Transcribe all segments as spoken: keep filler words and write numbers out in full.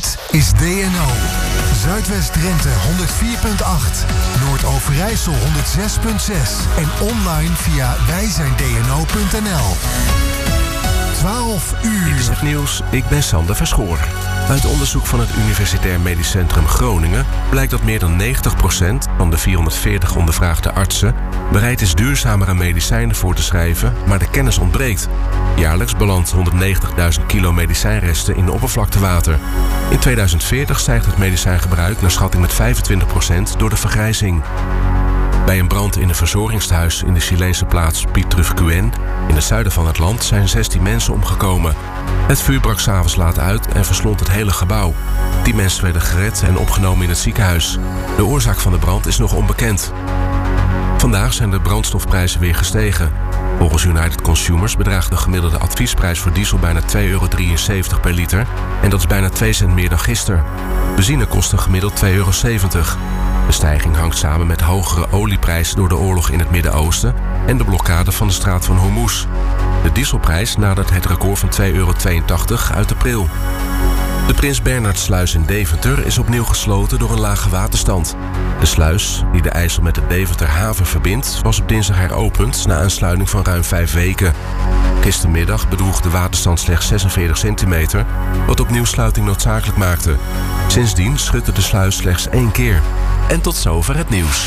Dit is D N O. Zuidwest-Drenthe honderd vier komma acht. Noord-Overijssel honderd zes komma zes. En online via wij zijn d n o punt n l. twaalf uur. Dit is het nieuws, ik ben Sander Verschoor. Uit onderzoek van het Universitair Medisch Centrum Groningen blijkt dat meer dan negentig procent van de vierhonderdveertig ondervraagde artsen bereid is duurzamere medicijnen voor te schrijven, maar de kennis ontbreekt. Jaarlijks belandt honderdnegentigduizend kilo medicijnresten in oppervlaktewater. In tweeduizend veertig stijgt het medicijngebruik naar schatting met vijfentwintig procent door de vergrijzing. Bij een brand in een verzorgingstehuis in de Chileense plaats Pietrufquén in het zuiden van het land zijn zestien mensen omgekomen. Het vuur brak 's avonds laat uit en verslond het hele gebouw. tien mensen werden gered en opgenomen in het ziekenhuis. De oorzaak van de brand is nog onbekend. Vandaag zijn de brandstofprijzen weer gestegen. Volgens United Consumers bedraagt de gemiddelde adviesprijs voor diesel bijna twee euro drieënzeventig per liter. En dat is bijna twee cent meer dan gisteren. Benzine kost een gemiddeld twee euro zeventig. De stijging hangt samen met hogere olieprijzen door de oorlog in het Midden-Oosten en de blokkade van de straat van Hormuz. De dieselprijs nadert het record van twee euro tweeëntachtig uit april. De Prins Bernhardsluis in Deventer is opnieuw gesloten door een lage waterstand. De sluis, die de IJssel met de Deventer haven verbindt, was op dinsdag heropend na een sluiting van ruim vijf weken. Gistermiddag bedroeg de waterstand slechts zesenveertig centimeter, wat opnieuw sluiting noodzakelijk maakte. Sindsdien schudde de sluis slechts één keer. En tot zover het nieuws.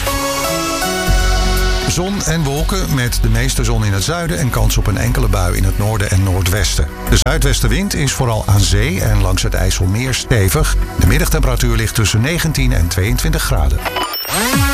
Zon en wolken met de meeste zon in het zuiden en kans op een enkele bui in het noorden en noordwesten. De zuidwestenwind is vooral aan zee en langs het IJsselmeer stevig. De middagtemperatuur ligt tussen negentien en tweeëntwintig graden.